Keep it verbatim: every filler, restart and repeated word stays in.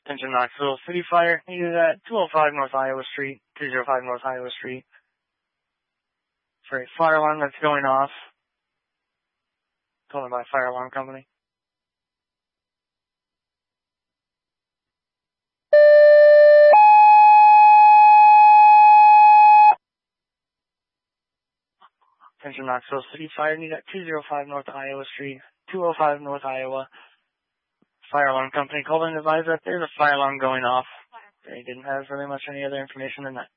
Attention Knoxville City Fire, needed at two oh five North Iowa Street, two oh five North Iowa Street. For a fire alarm that's going off. Told me by a fire alarm company. Attention Knoxville City Fire, needed at two oh five North Iowa Street, two oh five North Iowa. Fire alarm company called in to advise that there's a fire alarm going off. They didn't have really much any other information than that.